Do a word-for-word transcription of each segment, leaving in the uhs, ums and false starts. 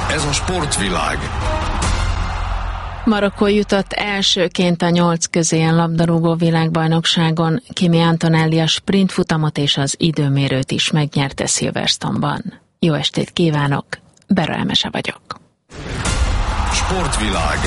Ez a sportvilág. Marokkó jutott elsőként a nyolc közéjen labdarúgó világbajnokságon. Kimi Antonelli a sprintfutamot és az időmérőt is megnyerte Silverstone-ban. Jó estét kívánok, Bera Emese vagyok. Sportvilág.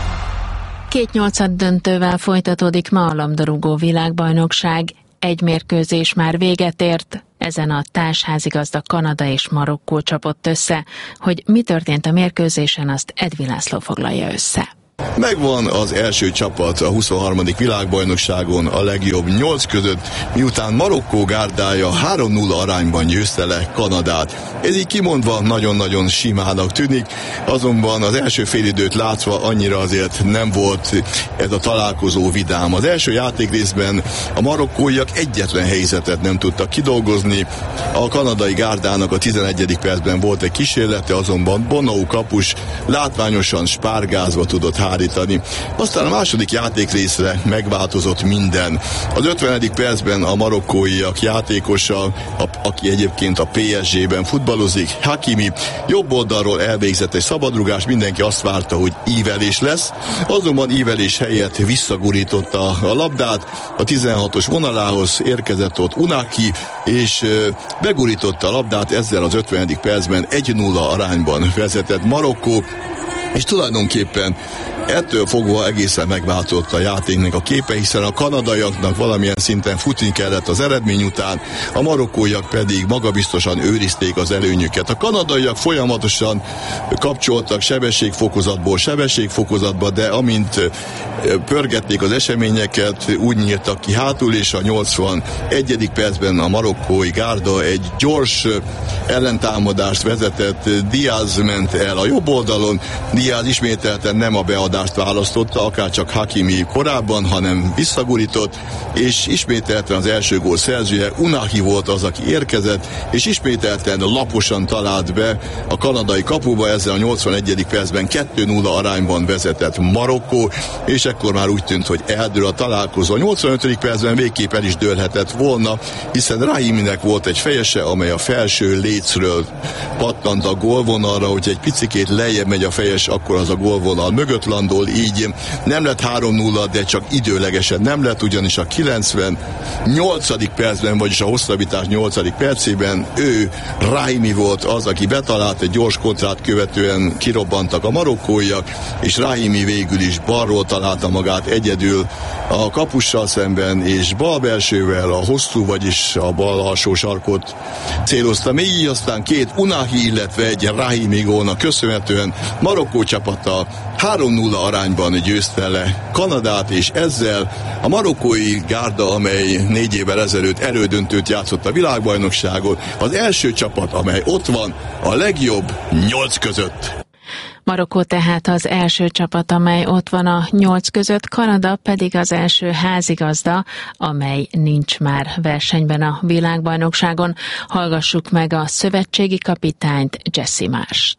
Két nyolcad döntővel folytatódik ma a labdarúgó világbajnokság. Egy mérkőzés már véget ért, ezen a társházigazda Kanada és Marokkó csapott össze. Hogy mi történt a mérkőzésen, azt Edvi László foglalja össze. Megvan az első csapat a huszonharmadik világbajnokságon a legjobb nyolc között, miután Marokkó gárdája három nulla arányban győzte le Kanadát. Ez így kimondva nagyon-nagyon simának tűnik, azonban az első félidőt látva annyira azért nem volt ez a találkozó vidám. Az első játékrészben a marokkóiak egyetlen helyzetet nem tudtak kidolgozni, a kanadai gárdának a tizenegyedik percben volt egy kísérlete, azonban Bonou kapus látványosan spárgázva tudott hárítani. Aztán a második játékrészre megváltozott minden. Az ötvenedik percben a marokkóiak játékosa, a, aki egyébként a pé es gében futballozik, Hakimi, jobb oldalról elvégzett egy szabadrugás, mindenki azt várta, hogy ívelés lesz, azonban ívelés helyett visszagurította a labdát, a tizenhatos vonalához érkezett ott Unaki, és begurította a labdát, ezzel az ötvenedik percben egy nulla arányban vezetett Marokkó, és tulajdonképpen ettől fogva egészen megváltozott a játéknak a képe, hiszen a kanadaiaknak valamilyen szinten futni kellett az eredmény után, a marokkóiak pedig magabiztosan őrizték az előnyüket. A kanadaiak folyamatosan kapcsoltak sebességfokozatból sebességfokozatba, de amint pörgették az eseményeket, úgy nyíltak ki hátul, és a nyolcvanegyedik percben a marokkói gárda egy gyors ellentámadást vezetett, Diaz ment el a jobb oldalon, Diaz ismételten nem a beadást választotta, akárcsak Hakimi korábban, hanem visszagurított, és ismételten az első gól szerzője Unahi volt az, aki érkezett, és ismételten laposan talált be a kanadai kapuba, ezzel a nyolcvanegyedik percben kettő nulla arányban vezetett Marokkó, és ekkor már úgy tűnt, hogy eldől a találkozó. A nyolcvanötödik percben végképp el is dőlhetett volna, hiszen Rahiminek volt egy fejese, amely a felső lécről pattant a gólvonalra, hogy egy picikét lejjebb megy a fejes, akkor az a gólvonal mögött landol, így nem lett három nulla, de csak időlegesen nem lett, ugyanis a kilencvennyolcadik percben, vagyis a hosszabbítás nyolcadik percében ő, Rahimi volt az, aki betalált, egy gyors kontrát követően kirobbantak a marokkóiak, és Rahimi végül is balról találta magát egyedül a kapussal szemben, és bal belsővel a hosszú, vagyis a bal alsó sarkot célozta még, így aztán két Unahi, illetve egy Rahimi gólnak köszönhetően Marokkó csapata három nulla arányban győzte le Kanadát, és ezzel a marokkói gárda, amely négy évvel ezelőtt elődöntőt játszott a világbajnokságon, az első csapat, amely ott van a legjobb nyolc között. Marokkó tehát az első csapat, amely ott van a nyolc között, Kanada pedig az első házigazda, amely nincs már versenyben a világbajnokságon. Hallgassuk meg a szövetségi kapitányt, Jesse Marst.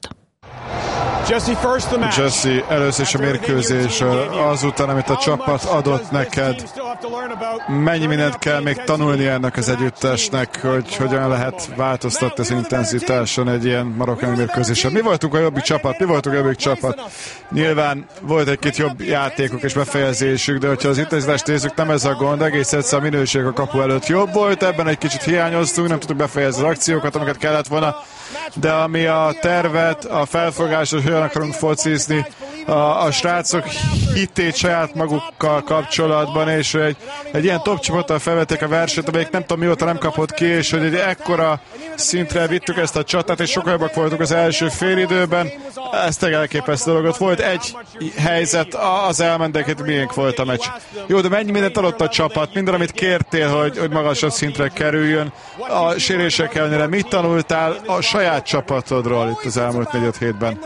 Jesse, először is a mérkőzés, azután, amit a csapat adott neked, mennyi mindent kell még tanulni ennek az együttesnek, hogy hogyan lehet változtatni az intenzitáson egy ilyen marokkói mérkőzésen. Mi voltunk a jobbik csapat, mi voltunk a jobbik csapat. Nyilván volt egy-két jobb játékok és befejezésük, de hogyha az intenzitást nézzük, nem ez a gond, egész egyszer a minőség a kapu előtt jobb volt, ebben egy kicsit hiányoztunk, nem tudtuk befejezni az akciókat, amiket kellett volna, de ami a tervet, a felfogást, hogy hogyan akarunk focizni, a, a srácok hitét saját magukkal kapcsolatban, és hogy egy, egy ilyen top csapattal felvették a versenyt, amelyik nem tudom mióta nem kapott ki, és hogy egy ekkora szintre vittük ezt a csatát, és sokkal jobbak voltunk az első félidőben. Ez tényleg elképesztő dolgot. Volt egy helyzet, az elmentek, miénk volt a meccs. Jó, de mennyi mindent adott a csapat, minden, amit kértél, hogy, hogy magasabb szintre kerüljön. A sérések ellenére mit tanultál a saját csapatodról itt az elmúlt négy-öt hétben?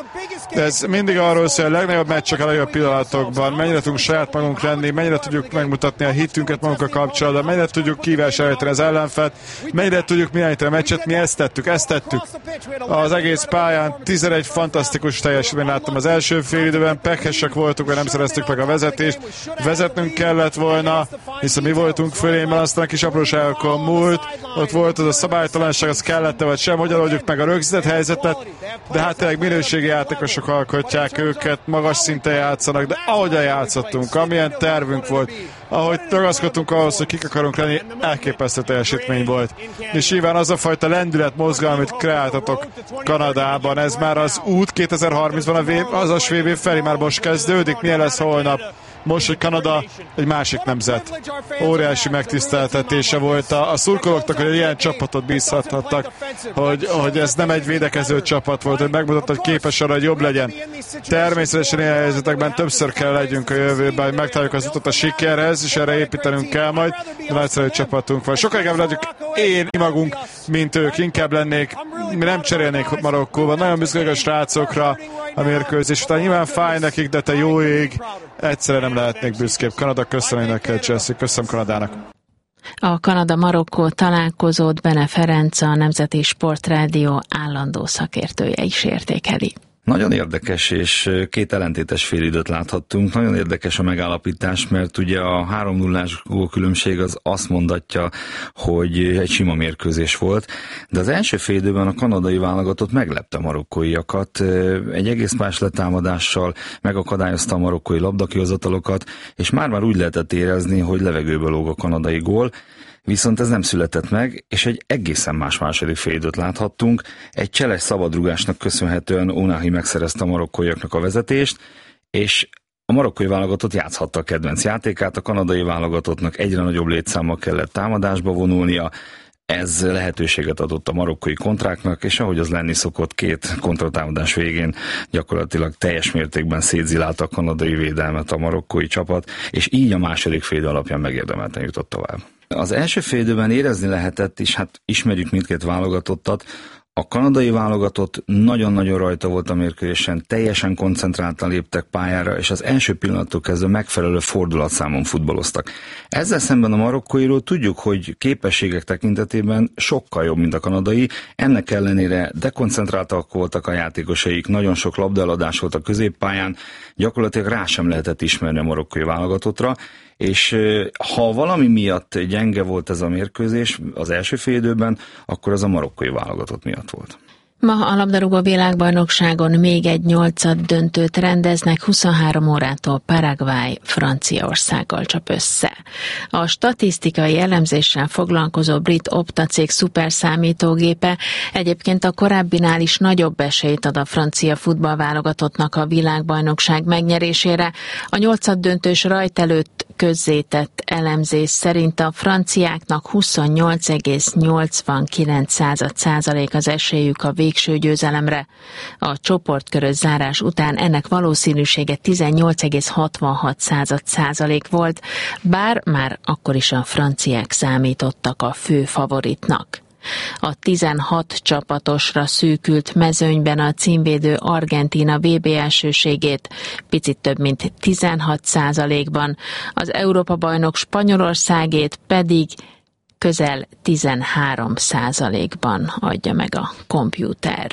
De ez mindig arról szól, hogy a legnagyobb meccsek a legjobb pillanatokban, mennyire tudunk saját magunk lenni, mennyire tudjuk megmutatni a hitünket magunkkal kapcsolatban, mennyire tudjuk kívánsállítani az ellenfelt, mennyire tudjuk irányítani a meccset, mi ezt tettük, ezt tettük. Az egész pályán tizenegy fantasztikus teljesítményt láttam az első fél időben, pekhesek voltunk, mert nem szereztük meg a vezetést, vezetnünk kellett volna, hiszen mi voltunk fölényben, aztán a kis apróságokon múlt, ott volt az a szabálytalanság, az kellett vagy sem, hogyan oldjuk meg a rögzített helyzetet, de hát tényleg minőségi játékosok alkotják őket, magas szinten játszanak, de ahogyan játszottunk, amilyen tervünk volt, ahogy ragaszkodtunk ahhoz, hogy kik akarunk lenni, elképesztő teljesítmény volt. És nyilván az a fajta lendület, mozgalom, amit kreáltatok Kanadában, ez már az út kétezer-harmincban a vé, az a vé bé felé már most kezdődik, milyen lesz holnap. Most, hogy Kanada egy másik nemzet. Óriási megtiszteltetése volt a, a szurkolóknak, hogy egy ilyen csapatot bízhathattak, hogy, hogy ez nem egy védekező csapat volt, hogy megmutatta, hogy képes arra, hogy jobb legyen. Természetesen ilyen helyzetekben többször kell legyünk a jövőben, hogy megtaláljuk az utat a sikerhez, és erre építenünk kell majd, de nagyszerű csapatunk van. Sokkal inkább legyünk én magunk, mint ők, inkább lennék, mi nem cserélnék Marokkóban. Nagyon büszkék a srácokra a mérkőzés után. Nyilván fáj nekik, de te jó ég, egyszerűen nem lehetnék büszkébb. Kanada, köszönöm neked, Jesse, köszönöm Kanadának. A Kanada-Marokkó találkozót Bene Ferenc, a Nemzeti Sportrádió állandó szakértője is értékeli. Nagyon érdekes és két ellentétes félidőt láthattunk. Nagyon érdekes a megállapítás, mert ugye a három nullás gólkülönbség az azt mondatja, hogy egy sima mérkőzés volt, de az első félidőben a kanadai válogatott meglepte a marokkóiakat, egy egész más letámadással megakadályozta a marokkói labdakihozatalokat, és már-már úgy lehetett érezni, hogy levegőbe lóg a kanadai gól. Viszont ez nem született meg, és egy egészen más második félidőt láthattunk. Egy cseles szabadrugásnak köszönhetően Ounahi megszerezte a marokkóiaknak a vezetést, és a marokkói válogatott játszhatta a kedvenc játékát, a kanadai válogatottnak egyre nagyobb létszámmal kellett támadásba vonulnia, ez lehetőséget adott a marokkói kontráknak, és ahogy az lenni szokott, két kontratámadás végén gyakorlatilag teljes mértékben szétzilálta a kanadai védelmet a marokkói csapat, és így a második félidő alapján megérdemelten jutott tovább. Az első félidőben érezni lehetett, és hát ismerjük mindkét válogatottat, a kanadai válogatott nagyon-nagyon rajta volt a mérkőzésen, teljesen koncentráltan léptek pályára, és az első pillanattól kezdve megfelelő fordulatszámon futballoztak. Ezzel szemben a marokkóiról tudjuk, hogy képességek tekintetében sokkal jobb, mint a kanadai, ennek ellenére dekoncentráltak voltak a játékosaik, nagyon sok labdaeladás volt a középpályán, gyakorlatilag rá sem lehetett ismerni a marokkói válogatottra, és ha valami miatt gyenge volt ez a mérkőzés az első félidőben, akkor az a marokkói válogatott miatt volt. Ma a labdarúgó világbajnokságon még egy nyolcad döntőt rendeznek, huszonhárom órától Paraguay Franciaországgal csap össze. A statisztikai elemzéssel foglalkozó brit Opta cég szuperszámítógépe egyébként a korábbinál is nagyobb esélyt ad a francia futballválogatottnak a világbajnokság megnyerésére. A nyolcad döntős rajt előtt közzétett elemzés szerint a franciáknak huszonnyolc egész nyolcvankilenc százalék az esélyük a végső győzelemre. A csoportkörös zárás után ennek valószínűsége tizennyolc egész hatvanhat százalék volt, bár már akkor is a franciák számítottak a fő favoritnak. A tizenhat csapatosra szűkült mezőnyben a címvédő Argentína vé bé elsőségét picit több mint tizenhat százalékban, az Európa-bajnok Spanyolországét pedig közel tizenhárom százalékban adja meg a kompjúter.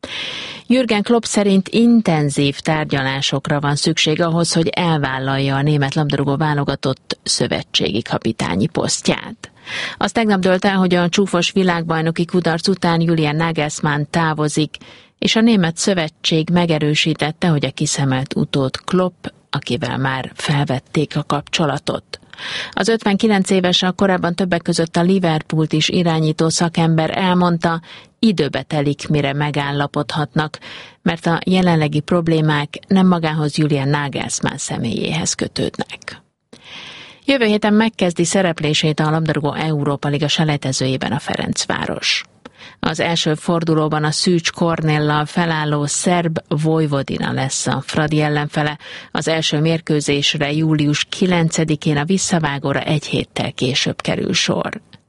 Jürgen Klopp szerint intenzív tárgyalásokra van szükség ahhoz, hogy elvállalja a német labdarúgó válogatott szövetségi kapitányi posztját. Az tegnap dőlt el, hogy a csúfos világbajnoki kudarc után Julian Nagelsmann távozik, és a német szövetség megerősítette, hogy a kiszemelt utód Klopp, akivel már felvették a kapcsolatot. Az ötvenkilenc éves, a korábban többek között a Liverpoolt is irányító szakember elmondta, időbe telik, mire megállapodhatnak, mert a jelenlegi problémák nem magához, Julian Nagelsmann személyéhez kötődnek. Jövő héten megkezdi szereplését a labdarúgó Európa Liga selejtezőjében a Ferencváros. Az első fordulóban a Szűcs Kornéllal felálló szerb Vojvodina lesz a Fradi ellenfele. Az első mérkőzésre július kilencedikén a visszavágóra egy héttel később kerül sor.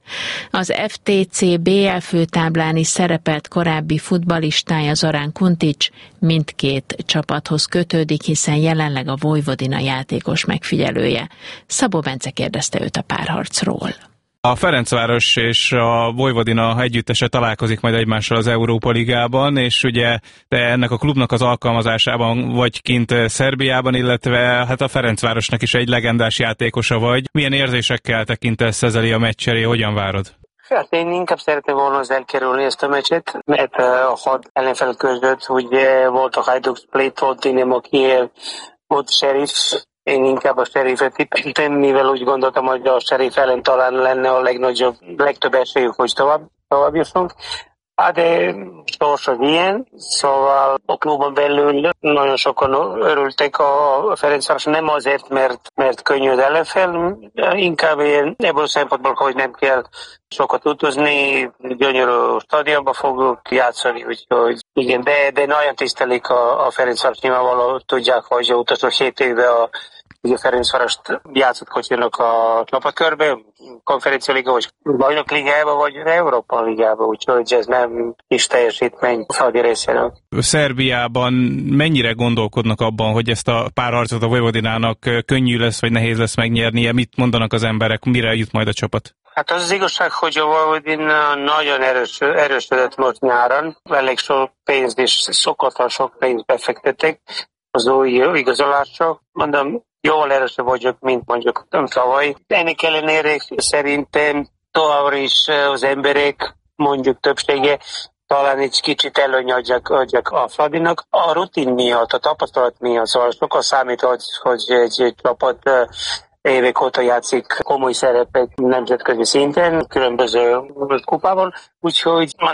Az ef té cé bé el főtáblán is szerepelt korábbi futballistája Zoran Kuntić, mindkét csapathoz kötődik, hiszen jelenleg a Vojvodina játékos megfigyelője. Szabó Bence kérdezte őt a párharcról. A Ferencváros és a Vojvodina együttese találkozik majd egymással az Európa Ligában, és ugye te ennek a klubnak az alkalmazásában vagy kint Szerbiában, illetve hát a Ferencvárosnak is egy legendás játékosa vagy. Milyen érzésekkel tekintesz ezzel a meccs elé, hogyan várod? Hát én inkább szeretném volna az elkerülni ezt a meccset, mert a hat ellenfel között ugye volt a Hajduk Split, volt Dinamo Kiev, volt Sheriff. Én inkább a Sheriffet tippeltem, mivel úgy gondoltam, hogy a Sheriff ellen talán lenne a legnagyobb, legtöbb esélyük, hogy tovább, tovább jussunk. Hát de sors az ilyen, szóval a klubon belül nagyon sokan örültek a Ferencváros, nem azért, mert, mert könnyű az ellenfel, inkább ilyen, ebből a szempontból, hogy nem kell sokat utazni, gyönyörű stadionba fogunk játszani, úgyhogy igen, de, de nagyon tisztelik a, a Ferencváros, nyilvánvalóan tudják, hogy a utolsó hét évben a ugye Ferencvárost játszott kocsinak a csapatkörbe, konferencialiga, vagy bajnok ligába, vagy Európa ligába, úgyhogy ez nem is teljesítmény Szaldi részéről. Szerbiában mennyire gondolkodnak abban, hogy ezt a párharcot a Vojvodinának könnyű lesz, vagy nehéz lesz megnyernie? Mit mondanak az emberek, mire jut majd a csapat? Hát az az igazság, hogy a Vojvodina nagyon erős, erősödött most nyáron, elég sok pénzt és szokatlan sok pénzt befektettek az új igazolásra. Mondom, jól erősebb vagyok, mint mondjuk tavaly. Ennek ellenére szerintem továbbra is az emberek, mondjuk többsége, talán egy kicsit előny adjak, adjak a Fradinak. A rutin miatt, a tapasztalat miatt, szóval sokkal számít, hogy, hogy egy, egy csapat évek óta játszik komoly szerepet nemzetközi szinten, különböző kupában, úgyhogy